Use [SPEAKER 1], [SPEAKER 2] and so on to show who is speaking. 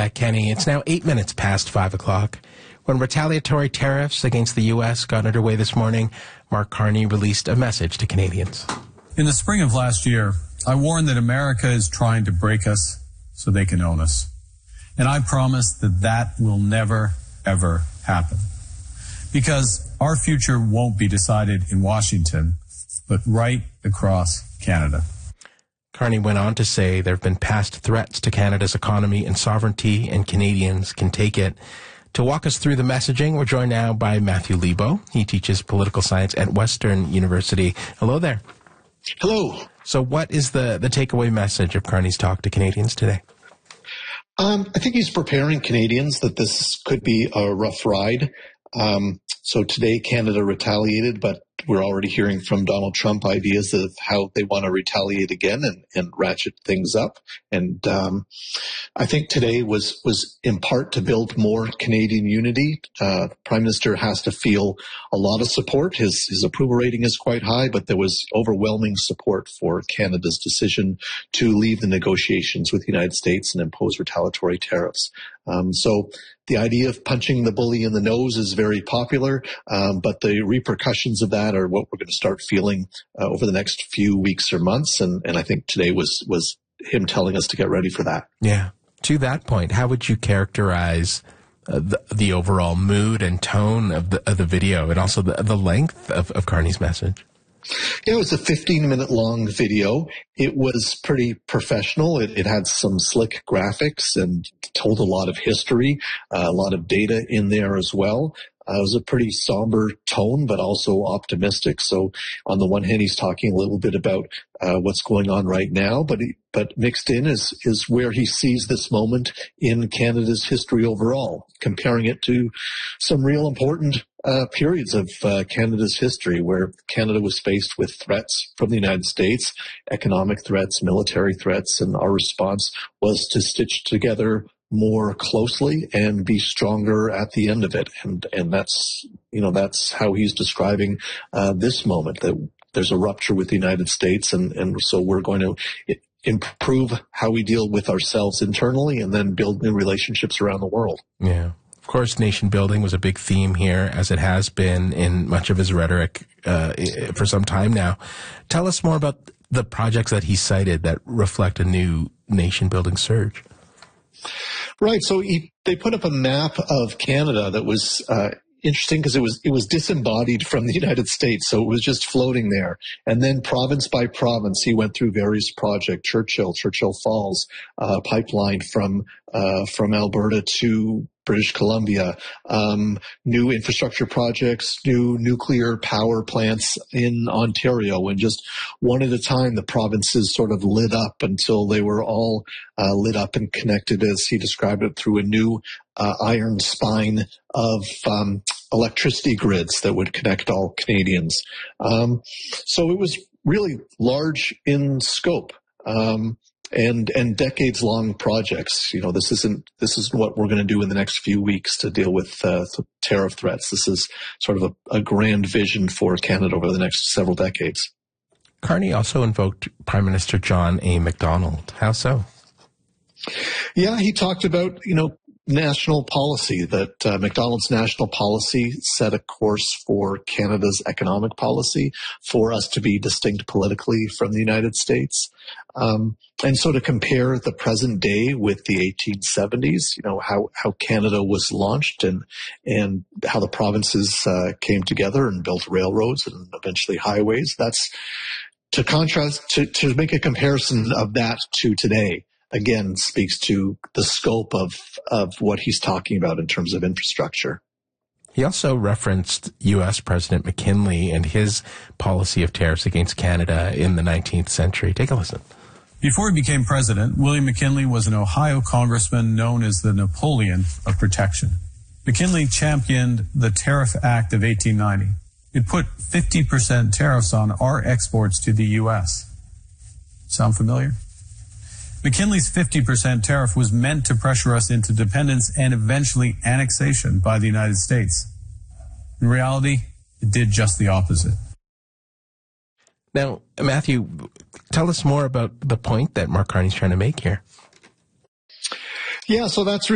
[SPEAKER 1] Kenny. It's now 8 minutes past 5 o'clock. When retaliatory tariffs against the U.S. got underway this morning, Mark Carney released a message to Canadians.
[SPEAKER 2] In the spring of last year, I warned that America is trying to break us so they can own us. And I promise that that will never, ever happen. Because our future won't be decided in Washington, but right across Canada.
[SPEAKER 1] Carney went on to say there have been past threats to Canada's economy and sovereignty, and Canadians can take it. To walk us through the messaging, we're joined now by Matthew Lebo. He teaches political science at Western University. Hello there.
[SPEAKER 3] Hello.
[SPEAKER 1] So what is the takeaway message of Carney's talk to Canadians today?
[SPEAKER 3] I think he's preparing Canadians that this could be a rough ride. So today Canada retaliated, but we're already hearing from Donald Trump ideas of how they want to retaliate again and ratchet things up. And I think today was in part to build more Canadian unity. Prime Minister has to feel a lot of support. His approval rating is quite high, but there was overwhelming support for Canada's decision to leave the negotiations with the United States and impose retaliatory tariffs. So the idea of punching the bully in the nose is very popular, but the repercussions of that are what we're going to start feeling over the next few weeks or months. And I think today was him telling us to get ready for that.
[SPEAKER 1] Yeah. To that point, how would you characterize the overall mood and tone of the video, and also the length of Carney's message?
[SPEAKER 3] Yeah, it was a 15-minute long video. It was pretty professional. It had some slick graphics and told a lot of history, a lot of data in there as well. It was a pretty somber tone, but also optimistic. So on the one hand, he's talking a little bit about what's going on right now, but mixed in is where he sees this moment in Canada's history overall, comparing it to some real important periods of Canada's history where Canada was faced with threats from the United States, economic threats, military threats, and our response was to stitch together more closely and be stronger at the end of it. And that's how he's describing this moment, that there's a rupture with the United States. And so we're going to improve how we deal with ourselves internally and then build new relationships around the world.
[SPEAKER 1] Yeah. Of course, nation building was a big theme here, as it has been in much of his rhetoric for some time now. Tell us more about the projects that he cited that reflect a new nation building surge.
[SPEAKER 3] Right. So they put up a map of Canada that was interesting because it was disembodied from the United States. So it was just floating there. And then province by province, he went through various projects, Churchill Falls, pipeline from Alberta to British Columbia, new infrastructure projects, new nuclear power plants in Ontario, and just one at a time, the provinces sort of lit up until they were all lit up and connected, as he described it, through a new iron spine of electricity grids that would connect all Canadians. So it was really large in scope. And decades-long projects. This is what we're going to do in the next few weeks to deal with tariff threats. This is sort of a grand vision for Canada over the next several decades.
[SPEAKER 1] Carney also invoked Prime Minister John A. Macdonald. How so?
[SPEAKER 3] Yeah, he talked about, national policy, that Macdonald's national policy set a course for Canada's economic policy for us to be distinct politically from the United States. And so to compare the present day with the 1870s, how Canada was launched and how the provinces came together and built railroads and eventually highways, that's to contrast, to make a comparison of that to today. Again, speaks to the scope of what he's talking about in terms of infrastructure.
[SPEAKER 1] He also referenced U.S. President McKinley and his policy of tariffs against Canada in the 19th century. Take a listen.
[SPEAKER 2] Before he became president, William McKinley was an Ohio congressman known as the Napoleon of protection. McKinley championed the Tariff Act of 1890. It put 50% tariffs on our exports to the U.S. Sound familiar? McKinley's 50% tariff was meant to pressure us into dependence and eventually annexation by the United States. In reality, it did just the opposite.
[SPEAKER 1] Now, Matthew, tell us more about the point that Mark Carney's trying to make here.
[SPEAKER 3] Yeah, so that's